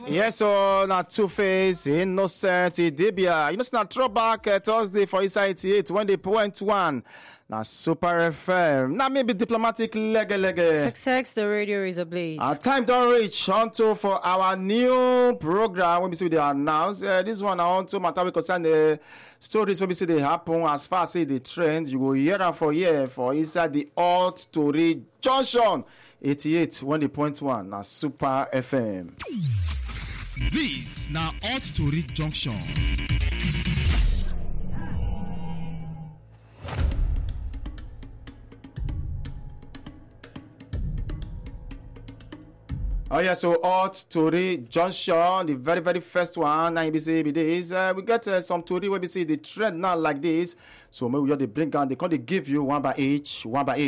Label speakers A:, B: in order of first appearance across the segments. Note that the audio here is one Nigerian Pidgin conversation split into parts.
A: Yes, so na Two-Face, Innocent, Idibia. You know, it's not throwback Thursday for Isa 88 when they point one. Now Super FM. Now maybe diplomatic lege.
B: Success, the radio is ablaze.
A: Our time don't reach onto for our new program. When we see they announce this one, I want to matter we concern the stories when we see they happen as far as the trends. You go year and for year for inside the Alt Story Junction 88 when they point one. Now Super FM.
C: This now Alt Story Junction.
A: Oh yeah, so Alt Story Junction, the very, very first one, now we get some story where we see the trend now like this. So maybe we have to bring on, they can't give you one by each.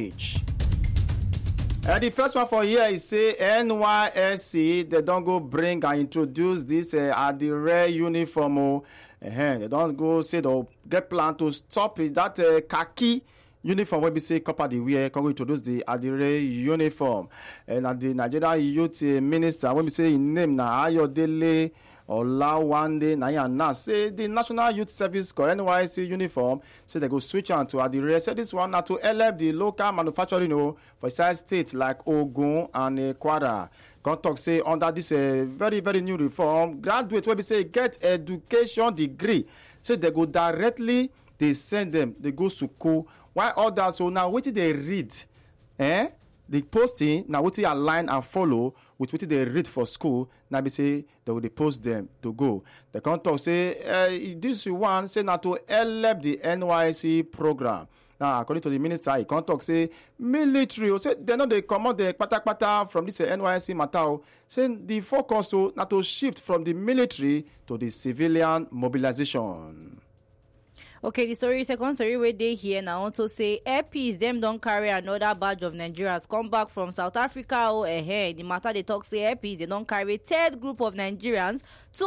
A: The first one for here is say NYSC, they don't go bring and introduce this at the rare uniform. They don't go say they'll get plan to stop it, that khaki uniform wey be say copper dey wear come go introduce the adire uniform. And at the Nigeria youth minister wey be say him name na Ayodele Olawande na him announce say the National Youth Service Corps NYSC uniform say they go switch on to adire. Say this one na to help the local manufacturing for inside states like Ogun and Kwara. Come talk say under this very, very new reform, graduates wey be say get education degree, say they go directly, they send them, they go to school. Why others so now wetin they read? The posting now wetin align and follow with wetin they read for school. Now be say they will post them to go. They come talk say this one say now to help the NYSC program. Now according to the minister, he come talk say military. Say they know they come out the pata from this NYSC matter. Say the focus so now to shift from the military to the civilian mobilization.
B: Okay, the second story wey dey here now also say Air Peace them don't carry another batch of Nigerians come back from South Africa. The matter they talk say Air Peace they don't carry third group of Nigerians,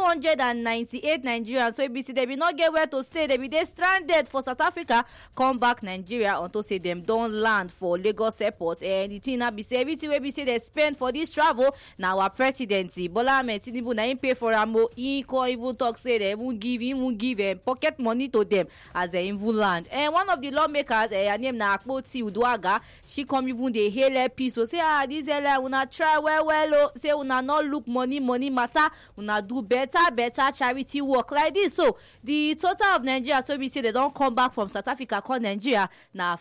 B: 298 Nigerians. So ABC they be not get where to stay. They be they stranded for South Africa. Come back Nigeria until say them don't land for Lagos Airport. And the thing now be say everything we be say they spend for this travel. Now our presidency Bola Ahmed Tinubu na him pay for am. He can even talk say they won't give pocket money to them as they even land. And one of the lawmakers, her name na Akpoti Uduaga, she come even the hail piece. So say this LA una try well say una not look money matter, una do better charity work like this. So the total of Nigeria, so we say they don't come back from South Africa call Nigeria now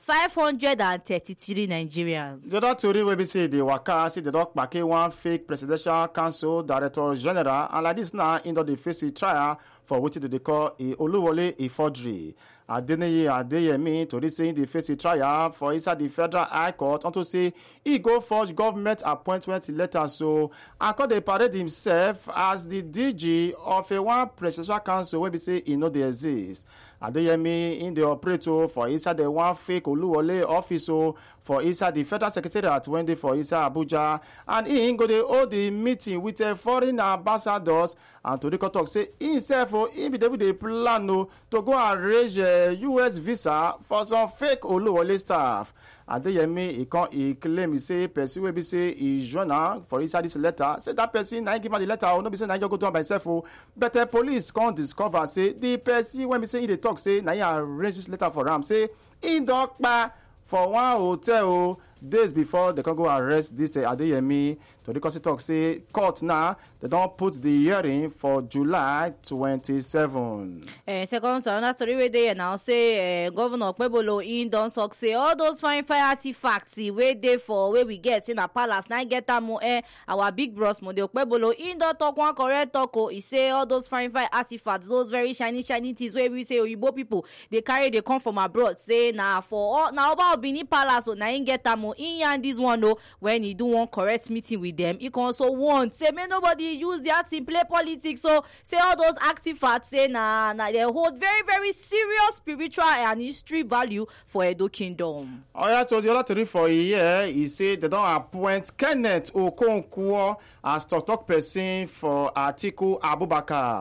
B: 533 Nigerians.
A: The other story where we say the waka say they don't back one fake presidential council director general, and like this now into the face trial for what they call a Oluwole a forgery. Adeneye Adeyemi to this saying the face trial for inside the Federal High Court unto say he go forge government appointment letter. So and call they parade himself as the DG of a one presidential council where we say he know they exist. Adeyemi in the operator for inside the one fake Oluwole office for inside the Federal Secretariat when they for inside Abuja, and he go they hold the meeting with foreign ambassadors and to the court talk say himself he be the plan to go and arrange US visa for some fake Oluwole staff. Adeyemi he claim he say person wey be say he journal for inside this letter say that person na give am the letter no be say na just go do am by himself but the police come discover say the person when be say he dey talk say na he arrange this letter for am say he don kpa for one hotel days before they can go arrest this Adeyemi. To the court talk say court now they don't put the hearing for July 27.
B: Second another story where they now say Governor Okpebholo in don talk say all those fine artifacts where they for where we get in a palace now get am our big bros Monday Okpebholo in don talk one correct talk. He say all those fine artifacts, those very shiny things where we say Oyibo people they come from abroad. Say now for all now about Benin Palace so now in get am in and this one when he do one correct meeting with them, he can also want say may nobody use that in play politics. So say all those artifacts say na they hold very, very serious spiritual and history value for Edo Kingdom.
A: Oh yeah, so the other story for a year, he said they don't appoint Kenneth Okonkwo as talk person for Atiku Abubakar.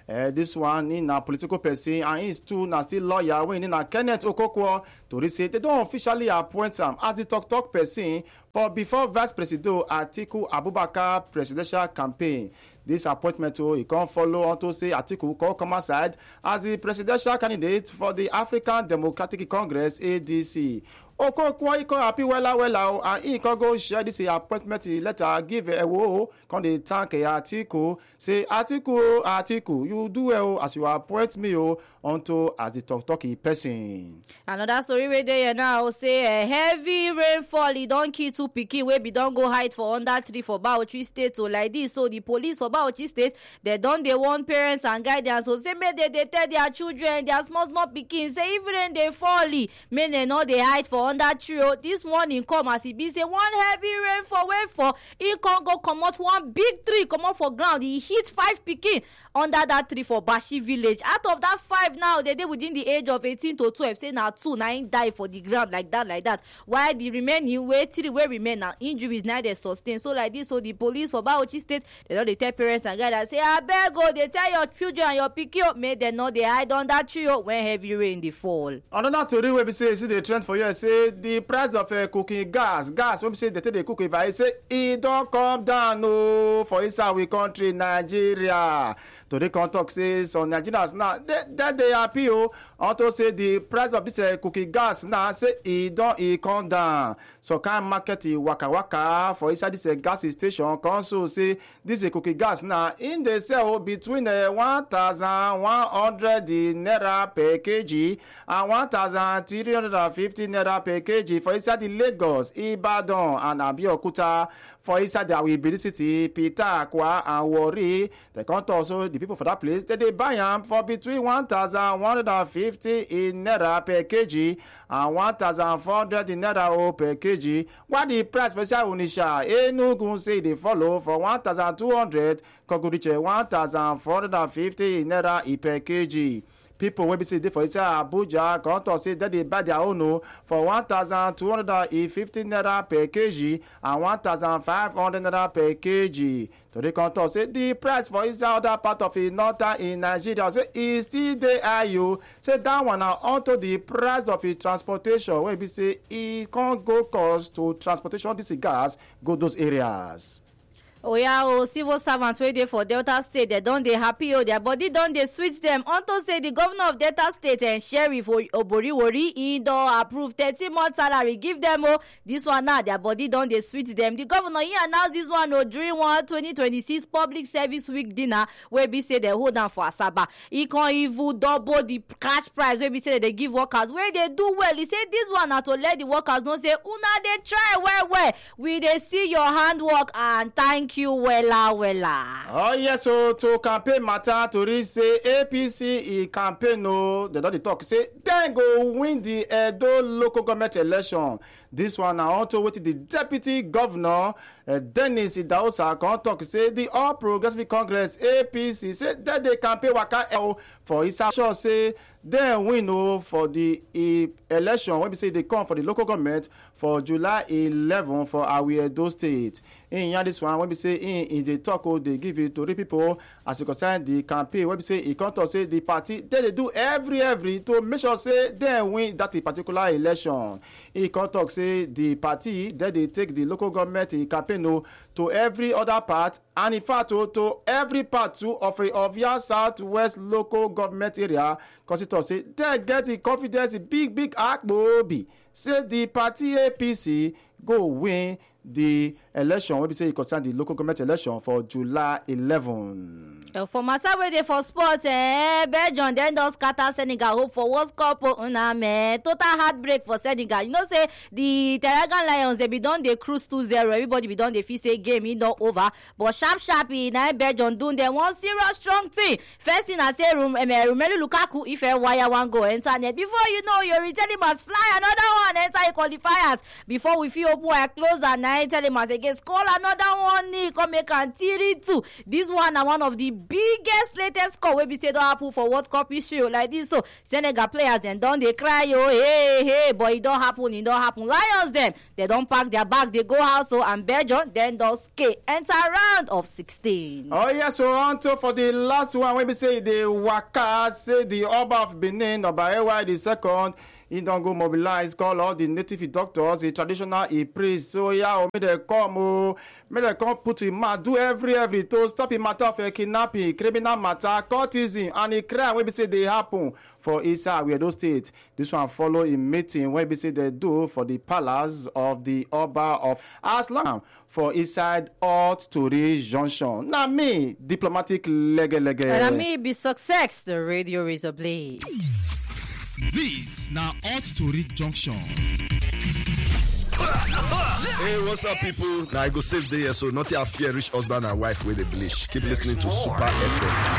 A: This one in a political person and he's too na still lawyer wey in a Kenneth Okonkwo tori say they don officially appoint am as the talk person but before Vice President Atiku Abubakar presidential campaign. This appointment e come follow on to say Atiku come aside as the presidential candidate for the African Democratic Congress ADC. Okonkwo he come happy wella and he come go share this appointment letter give ewo come dey thank Atiku say Atiku you do well as you appoint me unto as the talk person.
B: Another story wey dey here now say heavy rainfall e don kill 2 pikin wey be don go hide for under tree for Bauchi State like this. So the police for Bauchi State they don dey warn parents and guardians so say make they tell their children their small pikin say if rain dey fall make dem no dey hide for under tree. This morning come as e be say one heavy rainfall wey fall e come go comot one big tree comot for ground. E hit 5 pikin under that tree for Bashi village. Out of that 5 now they dey within the age of 18 to 12 say na 2 na im die for the ground like that while the remaining 3 wey remain na injuries na dey sustain. So like this so the police for Bauchi State they don dey tell parents and guardians say abeg dey tell your children and your pikin make dem no dey hide under tree when heavy rain dey fall.
A: Another tori wey be say see the trend for here say the price of cooking gas wey be say they take dey cook if say e don come down for inside we country Nigeria. Today come talk say some Nigerians now they happy unto say the price of this cooking gas now say e come down. So kind market waka for inside this gas station console say this cooking gas now in dey sell between 1,100 naira per kg and 1,350 naira per kg for inside the Lagos, Ibadan and Abeokuta. For inside the Awibiri City, Peter Akwa and Warri, they come to also the people for that place they buy them for between 1,150 naira per kg and 1,400 naira per kg. What the price for Onisha Enugu say they follow for 1,200 could reach 1,450 naira per kg. People wey be say dey for inside Abuja come talk say that they buy their own for 1,250 naira per kg and 1,500 naira per kg. Today come talk say the price for inside other part of the northern in Nigeria say e still dey high say that one na unto the price of the transportation wey be say e can't go cost to transportation this gas go those areas.
B: Civil servants wey dey for Delta State they don dey happy their body don dey sweet them unto say the governor of Delta State and Sheriff Oboriwori he don approve 30-month salary give them this one now their body don dey sweet them. The governor he announced this one during one 2026 public service week dinner wey be say they hold am for Asaba. He can even double the cash price wey be say they give workers wey they do well. He say this one na to let the workers know say una dey try well we dey see your handwork and thank you wella.
A: Oh yes, so to campaign matter to reach say APC campaign they don dey talk say dem go win the Edo local government election. This one na also wetin the deputy governor Dennis Idahosa come talk say the All Progressive Congress APC say that they campaign waka for Isa sure say dem win for the election wey be say they come for the local government for July 11 for Awi Edo State. In yarn this one wey be say in the talk they give it to the people as e concern the campaign wey be say e come talk say the party they do every to make sure say dem win that particular election. E come talk say the party they take the local government campaign to every other part and in fact to every part too of your southwest local government area because it say they get the confidence big akbobi say the party APC go win the election wey be say e concern the local government election for July 11.
B: For matter wey dey for sports, Belgium dem don scatter Senegal hope for World Cup. Total heartbreak for Senegal. You know say the Teranga Lions they be don dey cruise 2-0. Everybody be don dey feel say game e don over. But sharp na Belgium do them one serious strong thing. First thing I say Romelu Lukaku if wire one go enter net. Before you know your returning must fly another one enter qualifiers before we feel open eye close and I tell him as again score another one he come make am 3-2. This one na one of the biggest latest score wey be say don happen for World Cup history like this. So Senegal players dem don dey cry hey but e don happen. Lions dem they don pack their bag dey go house and Belgium dem don skate enter round of 16.
A: Oh yes, so on to for the last one wey be say the waka say the Oba of Benin Oba Ewa II he don go mobilize call all the native doctors, the traditional priest. So yeah, make dem come put him mouth do every to stop him matter of kidnapping, criminal matter, cultism and the crime wey be say dey happen for inside Edo State. This one follow a meeting wey be say they do for the palace of the Oba of Aslam for inside Hot Tori Junction. Now me, diplomatic lege.
B: And me be success, the radio razor blade.
C: This now Hot Tori Junction.
D: Hey, what's up, people? Now I go save the year, so not your fear rich husband and wife with a bleach. Keep listening to Super FM.